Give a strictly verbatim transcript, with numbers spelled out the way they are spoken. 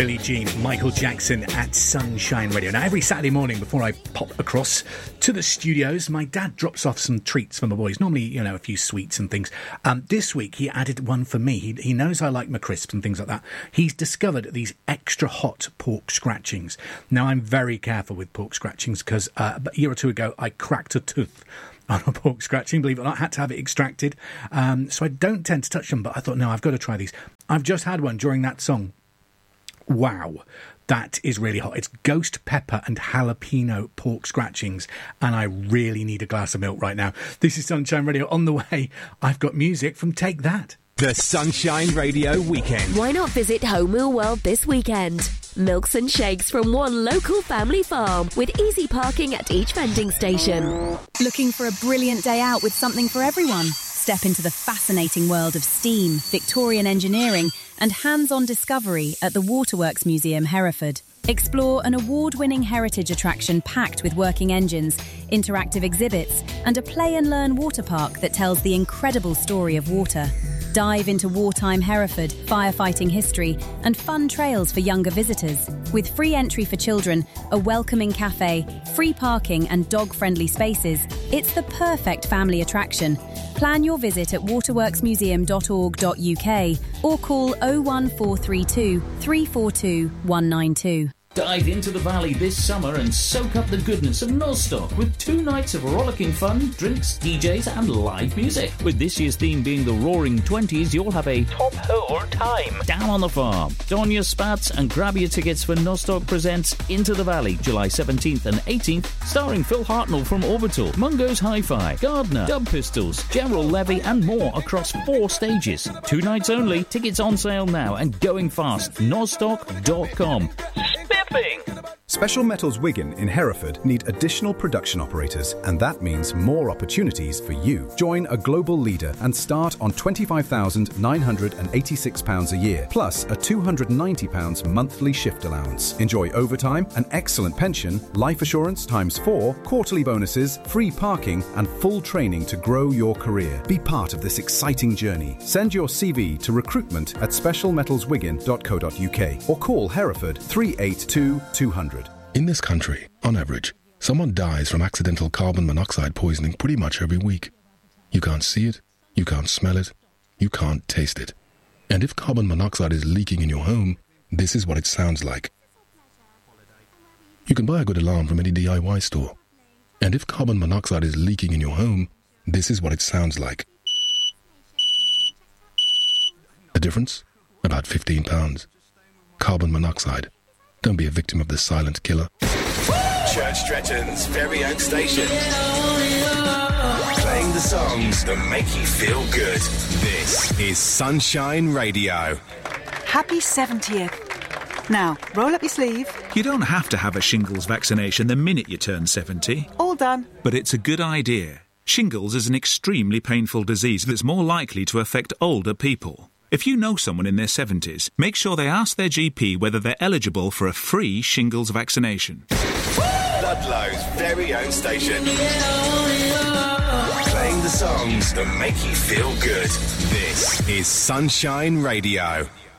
Billie Jean, Michael Jackson at Sunshine Radio. Now, every Saturday morning before I pop across to the studios, my dad drops off some treats for my boys. Normally, you know, a few sweets and things. Um, this week, he added one for me. He, he knows I like my crisps and things like that. He's discovered these extra hot pork scratchings. Now, I'm very careful with pork scratchings because uh, a year or two ago, I cracked a tooth on a pork scratching, believe it or not. I had to have it extracted. Um, so I don't tend to touch them, but I thought, no, I've got to try these. I've just had one during that song. Wow, that is really hot. It's ghost pepper and jalapeno pork scratchings, and I really need a glass of milk right now. This is Sunshine Radio. On the way, I've got music from Take That. The Sunshine Radio Weekend. Why not visit Home Wheel World this weekend? Milks and shakes from one local family farm with easy parking at each vending station. Looking for a brilliant day out with something for everyone? Step into the fascinating world of steam, Victorian engineering and hands-on discovery at the Waterworks Museum, Hereford. Explore an award-winning heritage attraction packed with working engines, interactive exhibits and a play and learn water park that tells the incredible story of water. Dive into wartime Hereford, firefighting history and fun trails for younger visitors. With free entry for children, a welcoming cafe, free parking and dog-friendly spaces, it's the perfect family attraction. Plan your visit at waterworks museum dot org dot U K or call oh one four three two, three four two, one nine two. Dive into the valley this summer and soak up the goodness of Nostock with two nights of rollicking fun, drinks, D Js and live music. With this year's theme being the Roaring Twenties, you'll have a top hole time down on the farm. Don your spats and grab your tickets for Nostock Presents Into the Valley, July seventeenth and eighteenth, starring Phil Hartnell from Orbital, Mungo's Hi-Fi, Gardner, Dub Pistols, General Levy and more across four stages. Two nights only, tickets on sale now and going fast. nostock dot com. Special Metals Wigan in Hereford need additional production operators, and that means more opportunities for you. Join a global leader and start on twenty-five thousand nine hundred eighty-six pounds a year, plus a two hundred ninety pounds monthly shift allowance. Enjoy overtime, an excellent pension, life assurance times four, quarterly bonuses, free parking, and full training to grow your career. Be part of this exciting journey. Send your C V to recruitment at special metals wigan dot co dot U K or call Hereford three eight two, two hundred. In this country, on average, someone dies from accidental carbon monoxide poisoning pretty much every week. You can't see it, you can't smell it, you can't taste it. And if carbon monoxide is leaking in your home, this is what it sounds like. You can buy a good alarm from any D I Y store. And if carbon monoxide is leaking in your home, this is what it sounds like. The difference? About fifteen pounds. Carbon monoxide. Don't be a victim of the silent killer. Church Stretton's very own station. Playing the songs that make you feel good. This is Sunshine Radio. Happy seventieth. Now, roll up your sleeve. You don't have to have a shingles vaccination the minute you turn seventy. All done. But it's a good idea. Shingles is an extremely painful disease that's more likely to affect older people. If you know someone in their seventies, make sure they ask their G P whether they're eligible for a free shingles vaccination. Ludlow's very own station. Playing the songs that make you feel good. This is Sunshine Radio.